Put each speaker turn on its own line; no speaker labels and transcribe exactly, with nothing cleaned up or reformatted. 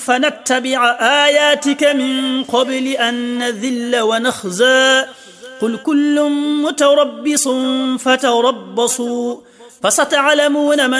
فنتبع آياتك من قبل أن نذل ونخزى قل كل متربص فتربصوا فستعلمون من